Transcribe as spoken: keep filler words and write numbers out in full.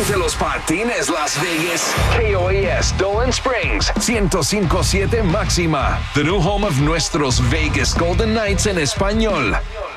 de los patines Las Vegas. K O A S Dolan Springs, ciento cinco punto siete máxima. The new home of nuestros Vegas Golden Knights en español.